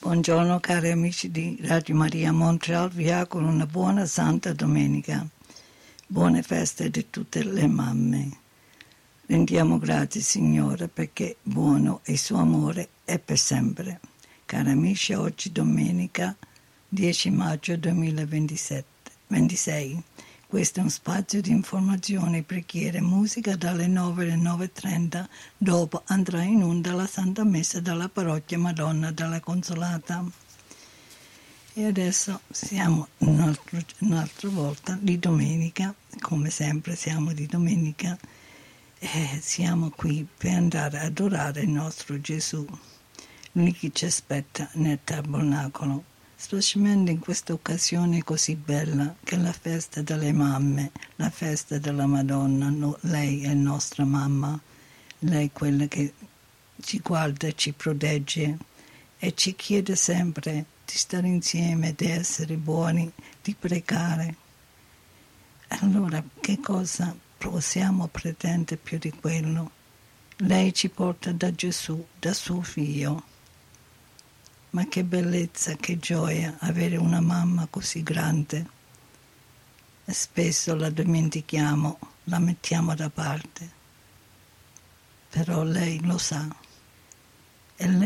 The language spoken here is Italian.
Buongiorno cari amici di Radio Maria Montreal, vi auguro una buona Santa Domenica, buone feste di tutte le mamme. Rendiamo grazie Signore perché buono e il suo amore è per sempre. Cari amici, oggi domenica 10 maggio 2026. Questo è un spazio di informazione, preghiere e musica dalle 9 alle 9:30. Dopo andrà in onda la Santa Messa dalla Parrocchia Madonna della Consolata. E adesso siamo un'altra volta di domenica, come sempre siamo di domenica, e siamo qui per andare ad adorare il nostro Gesù, lui che ci aspetta nel tabernacolo. Specialmente in questa occasione così bella che è la festa delle mamme, la festa della Madonna. Lei è nostra mamma, lei è quella che ci guarda, ci protegge e ci chiede sempre di stare insieme, di essere buoni, di pregare. Allora che cosa possiamo pretendere più di quello? Lei ci porta da Gesù, da suo figlio. Ma che bellezza, che gioia avere una mamma così grande. E spesso la dimentichiamo, la mettiamo da parte. Però lei lo sa. E lei